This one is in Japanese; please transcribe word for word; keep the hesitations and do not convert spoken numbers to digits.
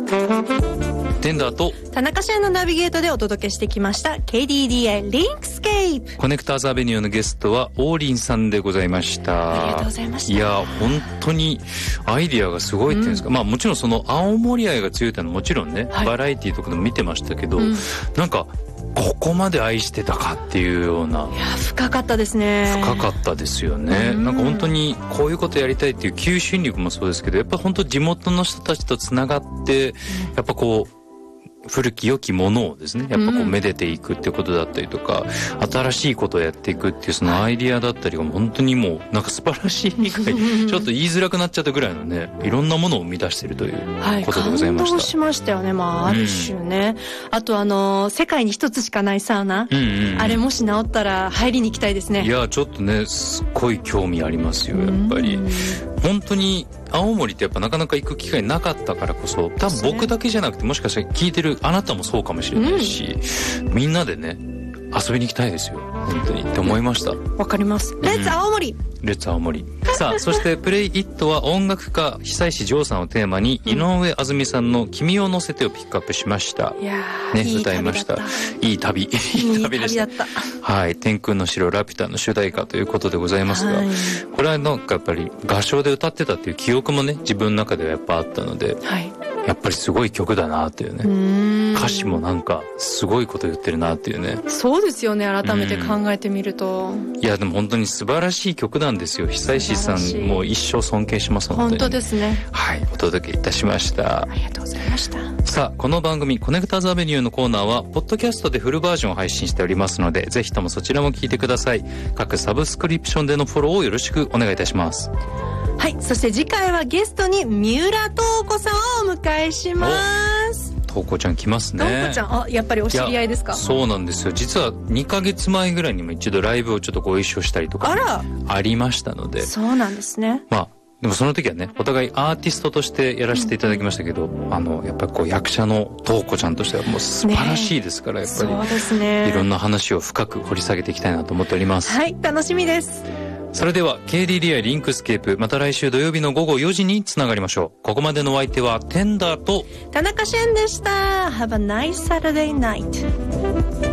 テンダーと田中シェンのナビゲートでお届けしてきました ケーディーディーアイ リンクスケープ。 コネクターズアベニューのゲストは王林さんでございました。 ありがとうございました。 いや本当にアイディアがすごいっていうんですか、うん、まあもちろんその青森愛が強いっていうのはもちろんね、はい、バラエティとかでも見てましたけど、うん、なんかここまで愛してたかっていうような。 いや深かったですね。 深かったですよね、うん、なんか本当にこういうことやりたいっていう求心力もそうですけど、やっぱ本当地元の人たちとつながって、うん、やっぱこう古き良きものをですねやっぱこうめでていくっていうことだったりとか、うん、新しいことをやっていくっていうそのアイディアだったりが本当にもうなんか素晴らしい以外ちょっと言いづらくなっちゃったぐらいのねいろんなものを生み出しているということでございました。 はい、感動しましたよね。まあある種ね、うん、あとあの世界に一つしかないサウナ、うんうんうん、あれもし治ったら入りに行きたいですね。 いやちょっとねすっごい興味ありますよやっぱり。本当に青森ってやっぱなかなか行く機会なかったからこそ、多分僕だけじゃなくてもしかしたら聞いてるあなたもそうかもしれないし、うん、みんなでね遊びに行きたいですよ本当にって思いました。 わかります。レッツ青森、うん、レッツ青森さあそしてプレイイットは音楽家久石譲さんをテーマに、うん、井上あずみさんの君を乗せてをピックアップしました。 いやねいい歌いました。いい旅いい旅でした。 いい旅だった。 はい天空の城ラピュタの主題歌ということでございますが、はい、これはなんかやっぱり合唱で歌ってたっていう記憶もね自分の中ではやっぱあったので、はい、やっぱりすごい曲だなっていうね。うーん歌詞もなんかすごいこと言ってるなっていうね。 そうですよね改めて考えてみると。 いやでも本当に素晴らしい曲なんですよ。久石さんもう一生尊敬します本当に。 本当ですね。 はいお届けいたしました。 ありがとうございました。 さあこの番組コネクターズアベニューのコーナーはポッドキャストでフルバージョンを配信しておりますのでぜひともそちらも聞いてください。各サブスクリプションでのフォローをよろしくお願いいたします。 はい、そして次回はゲストに三浦透子さんをお迎えします。 透子ちゃん来ますね。 透子ちゃんあやっぱりお知り合いですか。 そうなんですよ。実はにかげつまえぐらいにも一度ライブをちょっとご一緒したりとかあらありましたので。 そうなんですね。 まあでもその時はねお互いアーティストとしてやらせていただきましたけど、うん、あのやっぱりこう役者の透子ちゃんとしてはもう素晴らしいですから、ね、やっぱりそうですね。 いろんな話を深く掘り下げていきたいなと思っております。 はい楽しみです。 それでは ケーディーディーアイ リンクスケープまた来週土曜日の午後よじにつながりましょう。ここまでのお相手はテンダーと田中シェンでした。 Have a nice Saturday night.